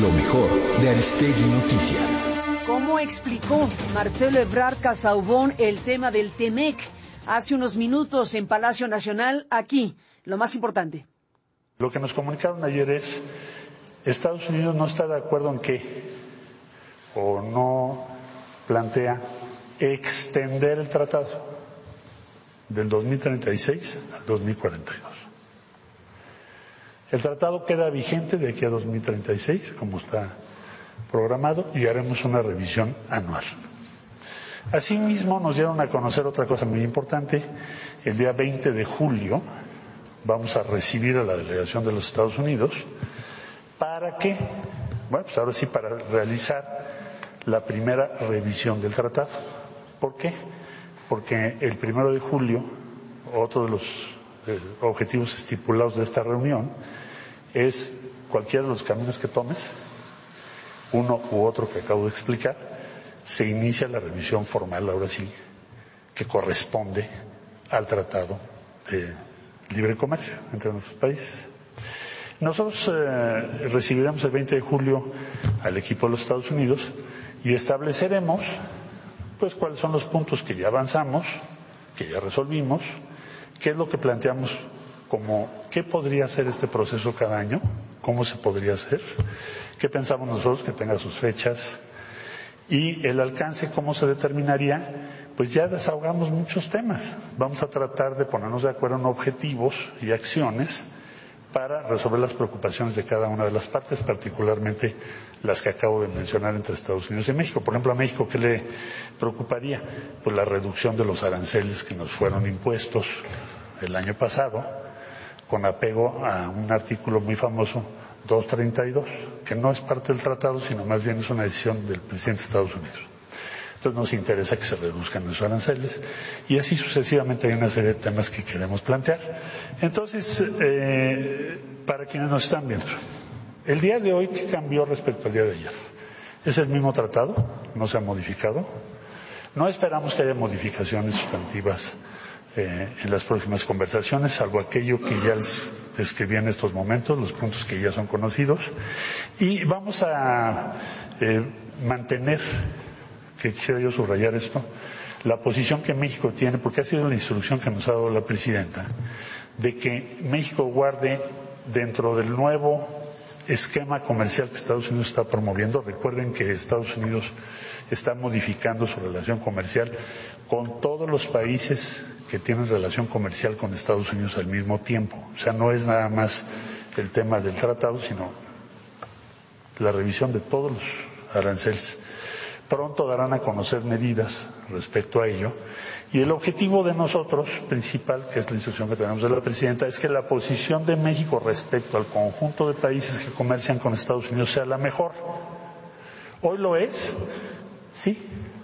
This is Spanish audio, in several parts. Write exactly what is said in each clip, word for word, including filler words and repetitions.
Lo mejor de Aristegui Noticias. ¿Cómo explicó Marcelo Ebrard Casaubon el tema del Temec hace unos minutos en Palacio Nacional? Aquí, lo más importante. Lo que nos comunicaron ayer es, Estados Unidos no está de acuerdo en qué, o no plantea extender el tratado del dos mil treinta y seis al dos mil cuarenta y dos. El tratado queda vigente de aquí a dos mil treinta y seis, como está programado, y haremos una revisión anual. Asimismo, nos dieron a conocer otra cosa muy importante. El día veinte de julio vamos a recibir a la delegación de los Estados Unidos para que, bueno, pues ahora sí, para realizar la primera revisión del tratado. ¿Por qué? Porque el primero de julio, otro de los eh, objetivos estipulados de esta reunión es cualquiera de los caminos que tomes, uno u otro que acabo de explicar, se inicia la revisión formal, ahora sí, que corresponde al Tratado de Libre Comercio entre nuestros países. Nosotros eh, recibiremos el veinte de julio al equipo de los Estados Unidos y estableceremos pues cuáles son los puntos que ya avanzamos, que ya resolvimos, qué es lo que planteamos como qué podría ser este proceso cada año, cómo se podría hacer, qué pensamos nosotros que tenga sus fechas y el alcance, cómo se determinaría. Pues ya desahogamos muchos temas. Vamos a tratar de ponernos de acuerdo en objetivos y acciones para resolver las preocupaciones de cada una de las partes, particularmente las que acabo de mencionar entre Estados Unidos y México. Por ejemplo, a México, ¿qué le preocuparía? Pues la reducción de los aranceles que nos fueron impuestos el año pasado, con apego a un artículo muy famoso, doscientos treinta y dos, que no es parte del tratado, sino más bien es una decisión del presidente de Estados Unidos. Entonces nos interesa que se reduzcan esos aranceles y así sucesivamente hay una serie de temas que queremos plantear. Entonces, eh, para quienes nos están viendo, el día de hoy, ¿qué cambió respecto al día de ayer? Es el mismo tratado, no se ha modificado. No esperamos que haya modificaciones sustantivas eh, en las próximas conversaciones, salvo aquello que ya les describí en estos momentos, los puntos que ya son conocidos. Y vamos a eh, mantener, que quisiera yo subrayar esto, la posición que México tiene, porque ha sido la instrucción que nos ha dado la presidenta, de que México guarde dentro del nuevo esquema comercial que Estados Unidos está promoviendo. Recuerden que Estados Unidos está modificando su relación comercial con todos los países que tienen relación comercial con Estados Unidos al mismo tiempo. O sea, no es nada más el tema del tratado, sino la revisión de todos los aranceles. Pronto darán a conocer medidas respecto a ello y el objetivo de nosotros principal, que es la instrucción que tenemos de la presidenta, es que la posición de México respecto al conjunto de países que comercian con Estados Unidos sea la mejor. ¿Hoy lo es? Sí.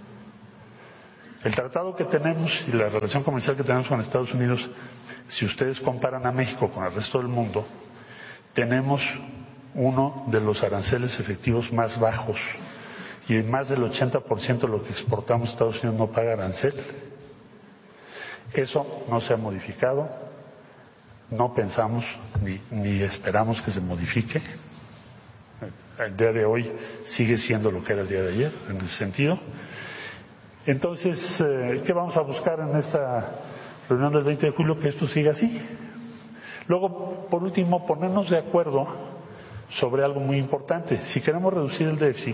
El tratado que tenemos y la relación comercial que tenemos con Estados Unidos, si ustedes comparan a México con el resto del mundo, tenemos uno de los aranceles efectivos más bajos. Y más del ochenta por ciento de lo que exportamos a Estados Unidos no paga arancel. Eso no se ha modificado, no pensamos ni, ni esperamos que se modifique. El día de hoy sigue siendo lo que era el día de ayer, en ese sentido. Entonces, eh, ¿qué vamos a buscar en esta reunión del veinte de julio? Que esto siga así. Luego, por último, ponernos de acuerdo sobre algo muy importante. Si queremos reducir el déficit,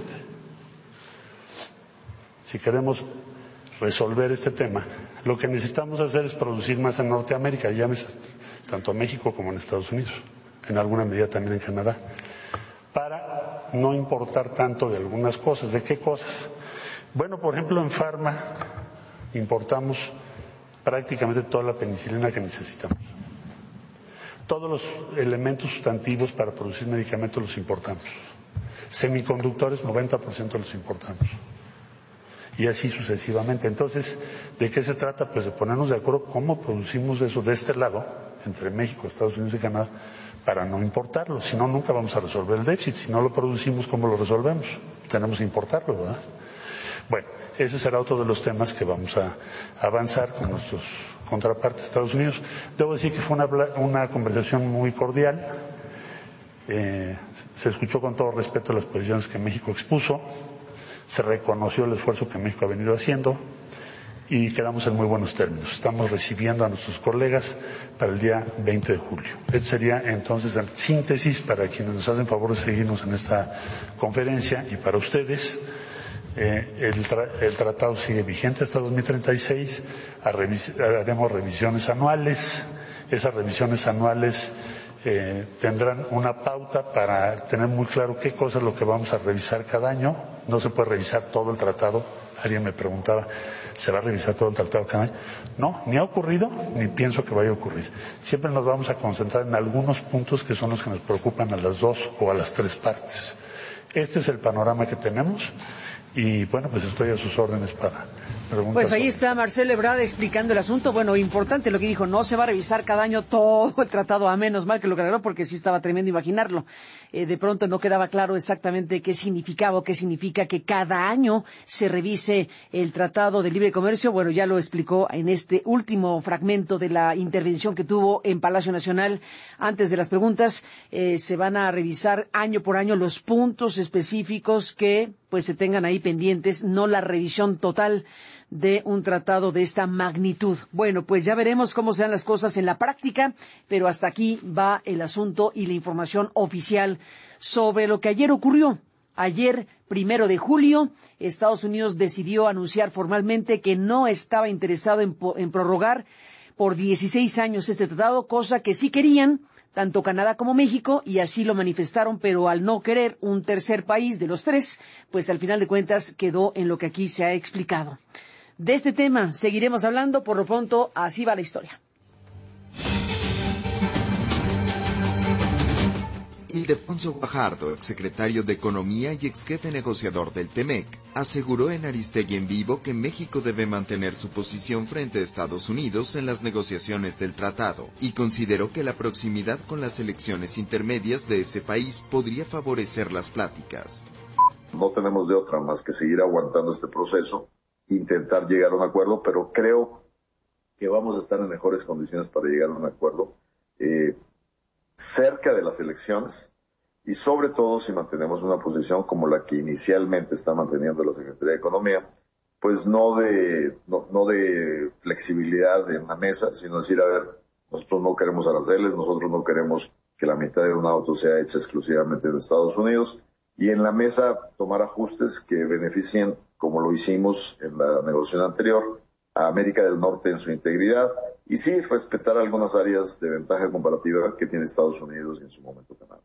si queremos resolver este tema, lo que necesitamos hacer es producir más en Norteamérica, llámese tanto en México como en Estados Unidos, en alguna medida también en Canadá, para no importar tanto de algunas cosas. ¿De qué cosas? Bueno, por ejemplo, en Pharma importamos prácticamente toda la penicilina que necesitamos. Todos los elementos sustantivos para producir medicamentos los importamos. Semiconductores, noventa por ciento los importamos. Y así sucesivamente. Entonces, ¿de qué se trata? Pues de ponernos de acuerdo cómo producimos eso de este lado, entre México, Estados Unidos y Canadá, para no importarlo. Si no, nunca vamos a resolver el déficit. Si no lo producimos, ¿cómo lo resolvemos? Tenemos que importarlo, ¿verdad? Bueno, ese será otro de los temas que vamos a avanzar con nuestros contrapartes de Estados Unidos. Debo decir que fue una, una conversación muy cordial. Eh, se escuchó con todo respeto las posiciones que México expuso, se reconoció el esfuerzo que México ha venido haciendo y quedamos en muy buenos términos. Estamos recibiendo a nuestros colegas para el día veinte de julio. Este sería entonces en síntesis para quienes nos hacen favor de seguirnos en esta conferencia y para ustedes. Eh, el, tra el tratado sigue vigente hasta dos mil treinta y seis, haremos revisiones anuales, esas revisiones anuales eh, tendrán una pauta para tener muy claro qué cosa es lo que vamos a revisar cada año. No se puede revisar todo el tratado. Alguien me preguntaba, ¿se va a revisar todo el tratado cada año? No, ni ha ocurrido, ni pienso que vaya a ocurrir. Siempre nos vamos a concentrar en algunos puntos que son los que nos preocupan a las dos o a las tres partes. Este es el panorama que tenemos. Y bueno, pues estoy a sus órdenes para preguntas. Pues ahí está Marcelo Ebrard explicando el asunto. Bueno, importante lo que dijo, no se va a revisar cada año todo el tratado, a menos mal que lo aclaró, porque sí estaba tremendo imaginarlo. Eh, de pronto no quedaba claro exactamente qué significaba o qué significa que cada año se revise el Tratado de Libre Comercio. Bueno, ya lo explicó en este último fragmento de la intervención que tuvo en Palacio Nacional. Antes de las preguntas, eh, se van a revisar año por año los puntos específicos que pues se tengan ahí pendientes, no la revisión total de un tratado de esta magnitud. Bueno, pues ya veremos cómo se dan las cosas en la práctica, pero hasta aquí va el asunto y la información oficial sobre lo que ayer ocurrió. Ayer, primero de julio, Estados Unidos decidió anunciar formalmente que no estaba interesado en, en prorrogar por dieciséis años este tratado, cosa que sí querían tanto Canadá como México, y así lo manifestaron, pero al no querer un tercer país de los tres, pues al final de cuentas quedó en lo que aquí se ha explicado. De este tema seguiremos hablando, por lo pronto así va la historia. Ildefonso Guajardo, exsecretario de Economía y exjefe negociador del Temec, aseguró en Aristegui en Vivo que México debe mantener su posición frente a Estados Unidos en las negociaciones del tratado y consideró que la proximidad con las elecciones intermedias de ese país podría favorecer las pláticas. No tenemos de otra más que seguir aguantando este proceso, intentar llegar a un acuerdo, pero creo que vamos a estar en mejores condiciones para llegar a un acuerdo eh, cerca de las elecciones y sobre todo si mantenemos una posición como la que inicialmente está manteniendo la Secretaría de Economía, pues no de no, no de flexibilidad en la mesa, sino decir, a ver, nosotros no queremos aranceles, nosotros no queremos que la mitad de un auto sea hecha exclusivamente en Estados Unidos, y en la mesa tomar ajustes que beneficien, como lo hicimos en la negociación anterior, a América del Norte en su integridad, y sí respetar algunas áreas de ventaja comparativa que tiene Estados Unidos y en su momento Canadá.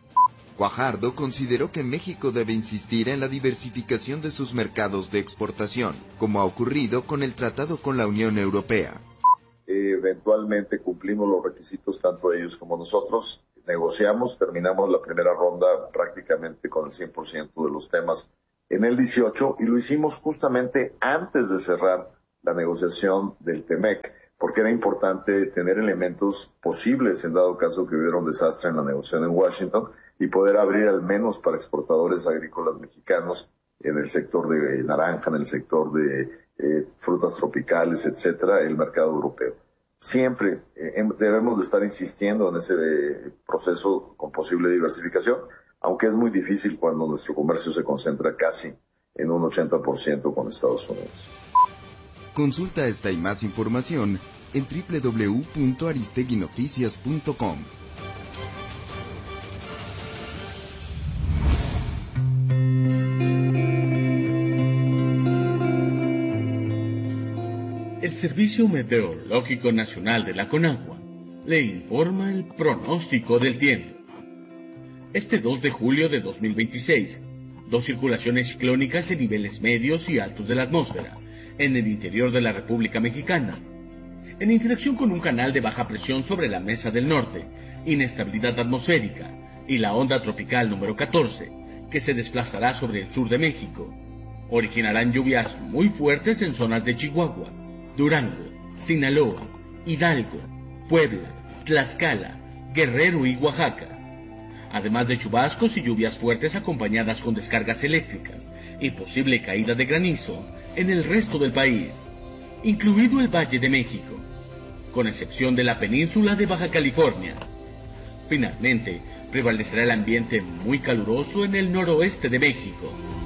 Guajardo consideró que México debe insistir en la diversificación de sus mercados de exportación, como ha ocurrido con el tratado con la Unión Europea. Eventualmente cumplimos los requisitos, tanto ellos como nosotros. Negociamos, terminamos la primera ronda prácticamente con el cien por ciento de los temas en el dieciocho, y lo hicimos justamente antes de cerrar la negociación del Temec, porque era importante tener elementos posibles en dado caso que hubiera un desastre en la negociación en Washington y poder abrir al menos para exportadores agrícolas mexicanos en el sector de naranja, en el sector de eh, frutas tropicales, etcétera, el mercado europeo. Siempre eh, debemos de estar insistiendo en ese eh, proceso con posible diversificación, aunque es muy difícil cuando nuestro comercio se concentra casi en un ochenta por ciento con Estados Unidos. Consulta esta y más información en doble u doble u doble u punto aristegui noticias punto com. El Servicio Meteorológico Nacional de la Conagua le informa el pronóstico del tiempo. Este dos de julio de dos mil veintiséis, dos circulaciones ciclónicas en niveles medios y altos de la atmósfera en el interior de la República Mexicana, en interacción con un canal de baja presión sobre la Mesa del Norte, inestabilidad atmosférica y la onda tropical número catorce, que se desplazará sobre el sur de México, originarán lluvias muy fuertes en zonas de Chihuahua, Durango, Sinaloa, Hidalgo, Puebla, Tlaxcala, Guerrero y Oaxaca, además de chubascos y lluvias fuertes acompañadas con descargas eléctricas y posible caída de granizo en el resto del país, incluido el Valle de México, con excepción de la península de Baja California. Finalmente, prevalecerá el ambiente muy caluroso en el noroeste de México.